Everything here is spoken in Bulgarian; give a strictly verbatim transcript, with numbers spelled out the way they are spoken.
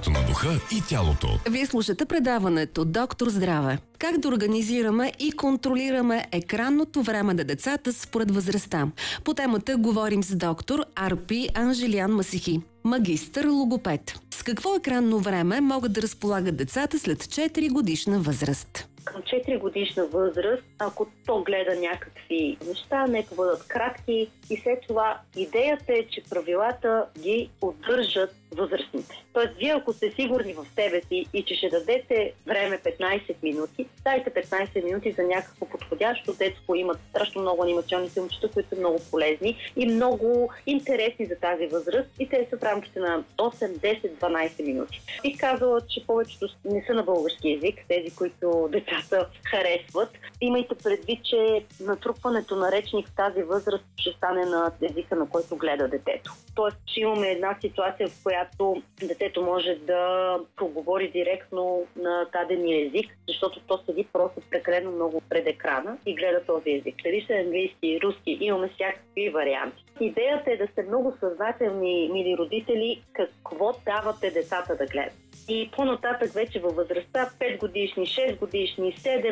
здравето на духа и тялото. Вие слушате предаването Доктор Здраве. Как да организираме и контролираме екранното време на децата според възрастта? По темата говорим с доктор Арпи Анжелиян Масихи, магистър логопед. С какво екранно време могат да разполагат децата след четири годишна възраст? Към четири годишна възраст, ако то гледа някакви неща, нека бъдат кратки и след това идеята е, че правилата ги поддържат възрастните. Тоест, вие ако сте сигурни в себе си и че ще дадете време петнайсет минути, дайте петнайсет минути за някакво подходящо детско. Имат страшно много анимационни филмчета, които са много полезни и много интересни за тази възраст и те са в рамките на осем, десет, дванайсет минути. Бих казала, че повечето не са на български език, тези, които децата харесват. Имайте предвид, че натрупването на речник в тази възраст ще стане на езика, на който гледа детето. Тоест, че имаме една ситуация, в която детето може да проговори директно на дадения език, защото то седи просто прекалено много пред екрана и гледа този език. Дали са английски, руски, имаме всякакви варианти. Идеята е да сте много съзнателни, мили родители, какво давате децата да гледат. И по-нататък вече във възрастта пет годишни, шест годишни, седем